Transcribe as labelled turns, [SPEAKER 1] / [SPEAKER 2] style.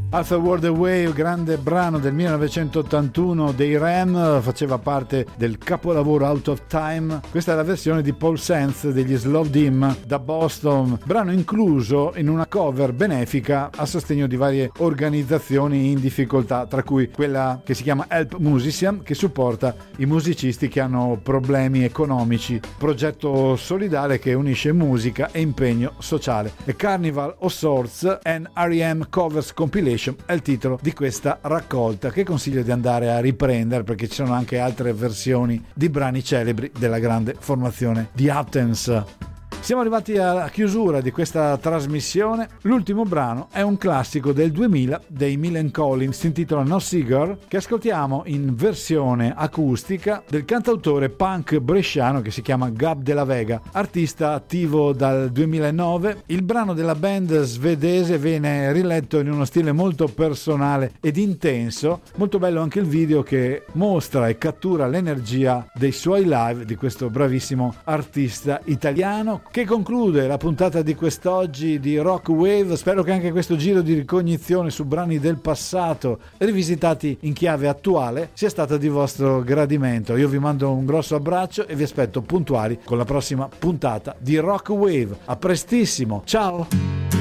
[SPEAKER 1] Half a World Away, grande brano del 1981 dei Ram, faceva parte del capolavoro Out of Time. Questa è la versione di Paul Sands degli Slow Dim da Boston, brano incluso in una cover benefica a sostegno di varie organizzazioni in difficoltà, tra cui quella che si chiama Help Musician, che supporta i musicisti che hanno problemi economici, progetto solidale che unisce musica e impegno sociale. A Carnival of Sorts and R.E.M. Covers Compilation è il titolo di questa raccolta, che consiglio di andare a riprendere perché ci sono anche altre versioni di brani celebri della grande formazione di Athens. Siamo arrivati alla chiusura di questa trasmissione. L'ultimo brano è un classico del 2000 dei Millen Collins, si intitola No Cigar, che ascoltiamo in versione acustica del cantautore punk bresciano che si chiama Gab della Vega, artista attivo dal 2009. Il brano della band svedese viene riletto in uno stile molto personale ed intenso. Molto bello anche il video che mostra e cattura l'energia dei suoi live di questo bravissimo artista italiano, che conclude la puntata di quest'oggi di Rock Wave. Spero che anche questo giro di ricognizione su brani del passato rivisitati in chiave attuale sia stata di vostro gradimento. Io vi mando un grosso abbraccio e vi aspetto puntuali con la prossima puntata di Rock Wave. A prestissimo, ciao!